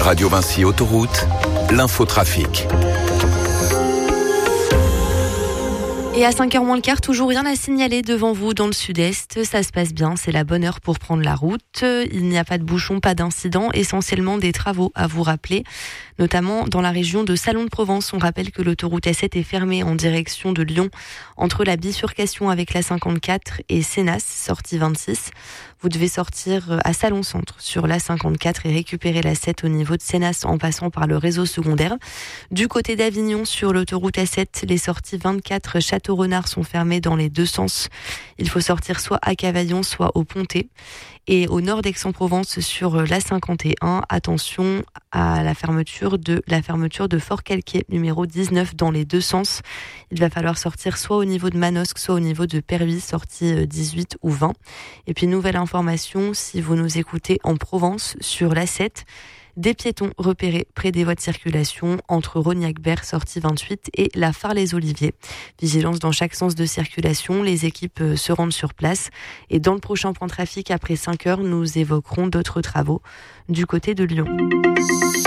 Radio Vinci Autoroute, l'infotrafic. Et à 5h moins le quart, toujours rien à signaler devant vous dans le sud-est. Ça se passe bien, c'est la bonne heure pour prendre la route. Il n'y a pas de bouchons, pas d'incidents, essentiellement des travaux à vous rappeler. Notamment dans la région de Salon de Provence. On rappelle que l'autoroute A7 est fermée en direction de Lyon, entre la bifurcation avec la 54 et Sénas, sortie 26. Vous devez sortir à Salon Centre sur la 54 et récupérer la 7 au niveau de Sénas en passant par le réseau secondaire. Du côté d'Avignon, sur l'autoroute A7, les sorties 24 Château-Renard sont fermées dans les deux sens. Il faut sortir soit à Cavaillon, soit au Pontet. Et au nord d'Aix-en-Provence, sur la 51, attention à la fermeture de Fort-Calquier, numéro 19, dans les deux sens. Il va falloir sortir soit au niveau de Manosque, soit au niveau de Pervis, sortie 18 ou 20. Et puis, nouvelle information, si vous nous écoutez en Provence, sur l'A7, des piétons repérés près des voies de circulation entre Rognac-Berre, sortie 28, et la Phare-les-Oliviers. Vigilance dans chaque sens de circulation. Les équipes se rendent sur place. Et dans le prochain point trafic, après 5 heures, nous évoquerons d'autres travaux du côté de Lyon.